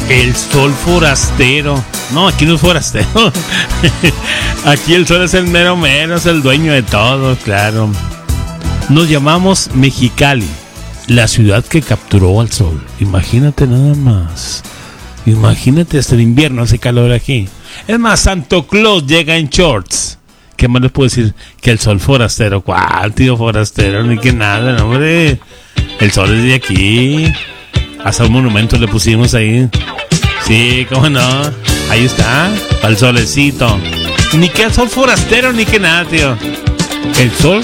El sol forastero. No, aquí no es forastero. Aquí el sol es el mero mero, es el dueño de todo, claro. Nos llamamos Mexicali, la ciudad que capturó al sol. Imagínate nada más. Imagínate, hasta el invierno hace calor aquí. Es más, Santo Claus llega en shorts. ¿Qué más les puedo decir? Que el sol forastero. ¿Cuál, tío forastero? Ni que nada, no, hombre. El sol es de aquí. Hasta un monumento le pusimos ahí. Sí, cómo no. Ahí está, para el solecito. Ni que el sol forastero, ni que nada, tío. El sol